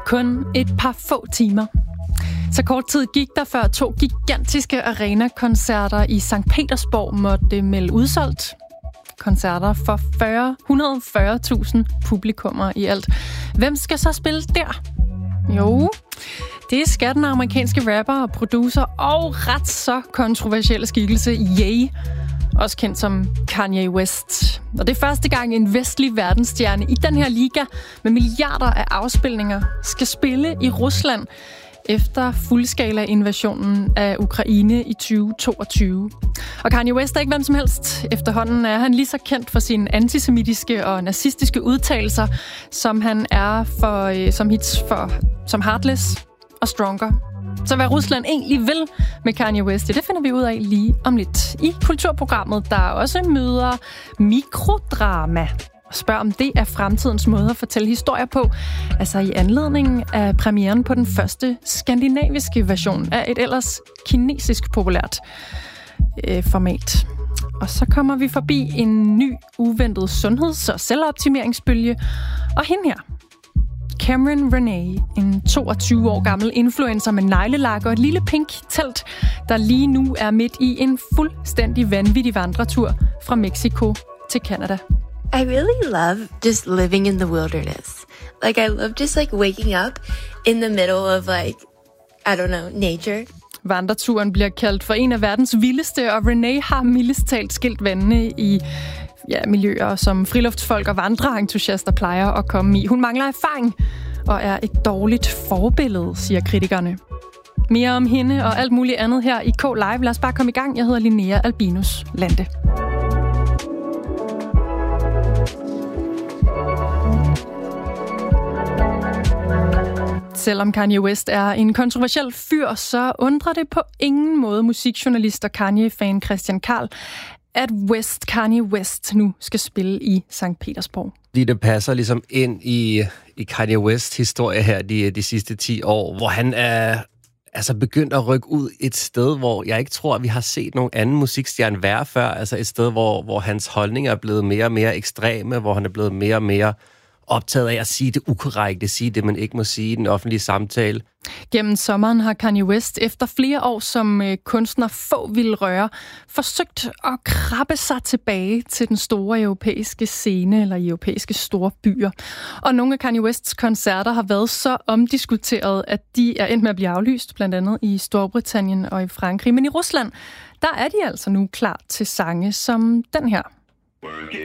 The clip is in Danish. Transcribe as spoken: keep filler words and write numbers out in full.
kun et par få timer. Så kort tid gik der, før to gigantiske arenakoncerter i Sankt Petersborg måtte melde udsolgt. Koncerter for fyrre, et hundrede og fyrre tusind publikummer i alt. Hvem skal så spille der? Jo, det skal den amerikanske rapper og producer og ret så kontroversielle skikkelse Ye, også kendt som Kanye West. Og det er første gang en vestlig verdensstjerne i den her liga med milliarder af afspilninger skal spille i Rusland efter fuldskala-invasionen af Ukraine i tyve toogtyve. Og Kanye West er ikke hvem som helst. Efterhånden er han lige så kendt for sine antisemitiske og nazistiske udtalelser, som han er for, som hits for som Heartless og Stronger. Så hvad Rusland egentlig vil med Kanye West, det finder vi ud af lige om lidt i kulturprogrammet, der også møder mikrodrama. Spørg om det er fremtidens måde at fortælle historier på, altså i anledningen af premieren på den første skandinaviske version af et ellers kinesisk populært øh, format. Og så kommer vi forbi en ny, uventet sundheds- og selvoptimeringsbølge, og hende her, Cameron Renee, en toogtyve år gammel influencer med neglelak og et lille pink telt, der lige nu er midt i en fuldstændig vanvittig vandretur fra Mexico til Canada. I really love just living in the wilderness. Like, I love just, like, waking up in the middle of, like, I don't know, nature. Vandreturen bliver kaldt for en af verdens vildeste, og Renee har mildest talt skilt vandene i ja, miljøer, som friluftsfolk og vandreentusiaster plejer at komme i. Hun mangler erfaring og er et dårligt forbillede, siger kritikerne. Mere om hende og alt muligt andet her i K Live. Lad os bare komme i gang. Jeg hedder Linnea Albinus Lande. Selvom Kanye West er en kontroversiel fyr, så undrer det på ingen måde musikjournalist og Kanye-fan Christian Karl, at West, Kanye West nu skal spille i Sankt Petersborg. Fordi det passer ligesom ind i, i Kanye Wests historie her de, de sidste ti år, hvor han er altså begyndt at rykke ud et sted, hvor jeg ikke tror, at vi har set nogen anden musikstjerne være før. Altså et sted, hvor, hvor hans holdninger er blevet mere og mere ekstreme, hvor han er blevet mere og mere optaget af at sige det ukorrekte, sige det, man ikke må sige i den offentlige samtale. Gennem sommeren har Kanye West efter flere år som øh, kunstner få ville røre, forsøgt at krabbe sig tilbage til den store europæiske scene eller i europæiske store byer. Og nogle af Kanye Wests koncerter har været så omdiskuteret, at de er endt med at blive aflyst, blandt andet i Storbritannien og i Frankrig. Men i Rusland, der er de altså nu klar til sange som den her. Work it,